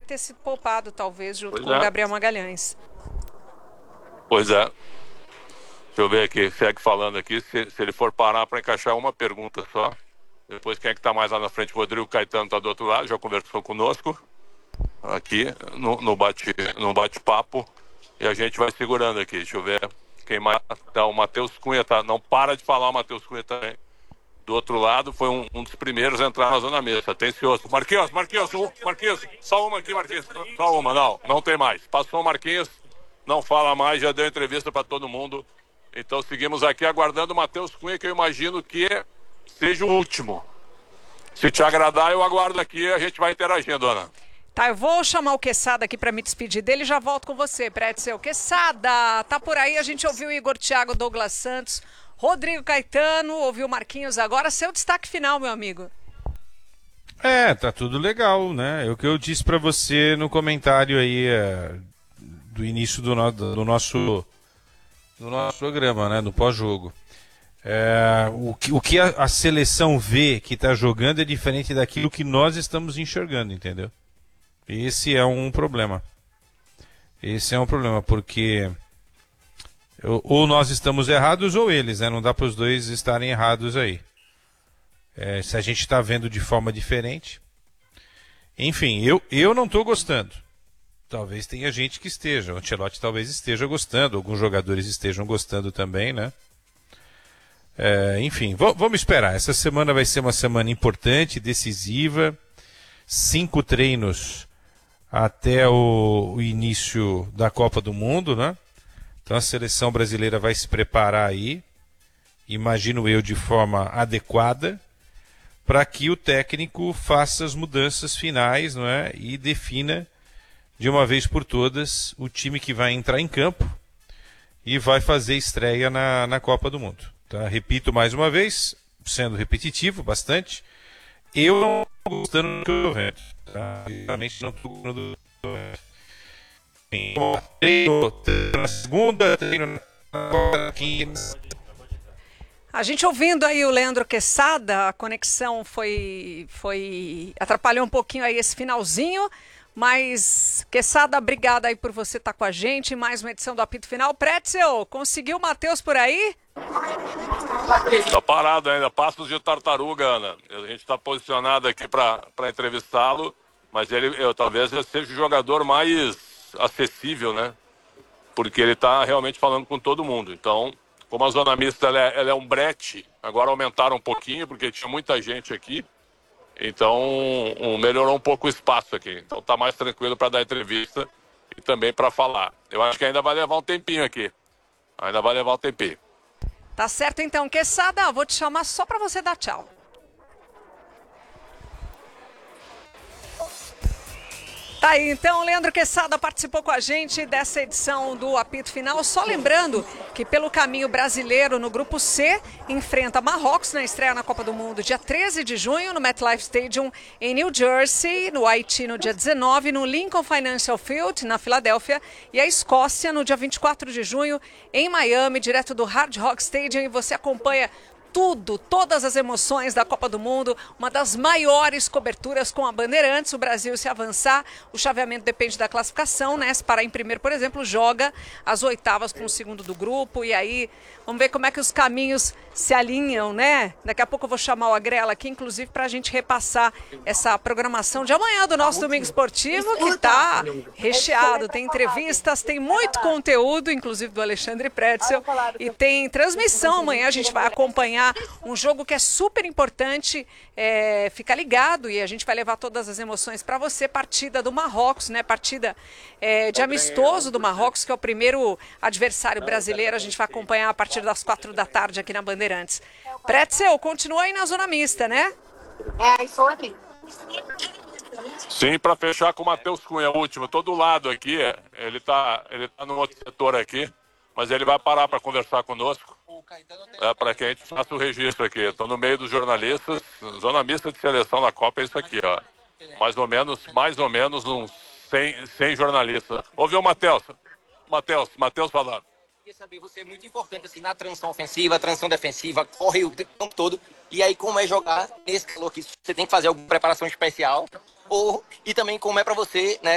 ter sido poupado, talvez, junto Pois com o é. Gabriel Magalhães. Pois é. Deixa eu ver aqui, segue falando aqui, se ele for parar para encaixar uma pergunta só. Depois quem é que está mais lá na frente? O Rodrigo Caetano está do outro lado, já conversou conosco aqui no bate-papo. E a gente vai segurando aqui. Deixa eu ver quem mais. Tá, o Matheus Cunha tá. Não para de falar o Matheus Cunha também. Do outro lado, foi um dos primeiros a entrar na zona mista. Atencioso. Marquinhos, só uma aqui, Marquinhos. Só uma, não tem mais. Passou o Marquinhos, não fala mais, já deu entrevista para todo mundo. Então seguimos aqui aguardando o Matheus Cunha, que eu imagino que seja o último. Se te agradar, eu aguardo aqui e a gente vai interagindo, Ana. Tá, eu vou chamar o Quesada aqui para me despedir dele e já volto com você, Pretzel. Quesada, tá por aí, a gente ouviu Igor Thiago, Douglas Santos, Rodrigo Caetano, ouviu Marquinhos agora. Seu destaque final, meu amigo. Tá tudo legal, né? É o que eu disse para você no comentário aí do início do nosso programa, né? Do pós-jogo. O que a seleção vê que está jogando é diferente daquilo que nós estamos enxergando, entendeu? Esse é um problema. Porque ou nós estamos errados ou eles, né? Não dá para os dois estarem errados aí. Se a gente está vendo de forma diferente. Enfim, eu não estou gostando. Talvez tenha gente que esteja. O Ancelotti talvez esteja gostando. Alguns jogadores estejam gostando também, né? Enfim, vamos esperar. Essa semana vai ser uma semana importante, decisiva. 5 treinos até o início da Copa do Mundo, né? Então a seleção brasileira vai se preparar aí, imagino eu, de forma adequada, para que o técnico faça as mudanças finais, não é? E defina de uma vez por todas o time que vai entrar em campo e vai fazer estreia na Copa do Mundo. Tá? Repito mais uma vez, sendo repetitivo bastante, eu não estou gostando do que eu estou vendo. Tá? Realmente não estou gostando do que eu estou vendo. Treino na segunda, treino na quinta. A gente ouvindo aí o Leandro Quesada, a conexão atrapalhou um pouquinho aí esse finalzinho, mas Quesada, obrigada aí por você estar com a gente, mais uma edição do Apito Final. Pretzel, conseguiu o Matheus por aí? Tá parado ainda, passos de tartaruga, Ana. A gente está posicionado aqui para entrevistá-lo, mas talvez ele seja o jogador mais acessível, né? Porque ele está realmente falando com todo mundo. Então, como a zona mista ela é um brete, agora aumentaram um pouquinho, porque tinha muita gente aqui. Então, melhorou um pouco o espaço aqui. Então, tá mais tranquilo para dar entrevista e também para falar. Eu acho que ainda vai levar um tempinho aqui. Tá certo então, Quesada, vou te chamar só para você dar tchau. Tá aí, então, Leandro Quesada participou com a gente dessa edição do Apito Final. Só lembrando que pelo caminho brasileiro no Grupo C, enfrenta Marrocos na estreia na Copa do Mundo, dia 13 de junho, no MetLife Stadium, em New Jersey, no Haiti, no dia 19, no Lincoln Financial Field, na Filadélfia, e a Escócia, no dia 24 de junho, em Miami, direto do Hard Rock Stadium, e você acompanha todas as emoções da Copa do Mundo, uma das maiores coberturas com a Bandeirantes. O Brasil, se avançar, o chaveamento depende da classificação, né? Se parar em primeiro, por exemplo, joga as oitavas com o segundo do grupo, e aí vamos ver como é que os caminhos se alinham, né? Daqui a pouco eu vou chamar o Agrela aqui, inclusive, para a gente repassar essa programação de amanhã do nosso Domingo Esportivo, que está recheado, tem entrevistas, tem muito conteúdo, inclusive do Alexandre Pretzel, e tem transmissão amanhã, a gente vai acompanhar um jogo que é super importante, fica ligado e a gente vai levar todas as emoções para você. Partida do Marrocos, né? Partida de amistoso do Marrocos, que é o primeiro adversário brasileiro. A gente vai acompanhar a partir das 4 da tarde aqui na Bandeirantes. Pretzel, continua aí na zona mista, né? Isso aqui. Sim, para fechar com o Matheus Cunha, o último. Tô do lado aqui, ele tá no outro setor aqui, mas ele vai parar para conversar conosco. Para que a gente faça o registro aqui. Estou no meio dos jornalistas, zona mista de seleção da Copa é isso aqui, ó. Mais ou menos uns 100 jornalistas. Ouviu o Matheus falando. Queria saber, você é muito importante assim, na transição ofensiva, transição defensiva, corre o tempo todo. E aí, como é jogar nesse calor aqui? Você tem que fazer alguma preparação especial? E também como é para você, né,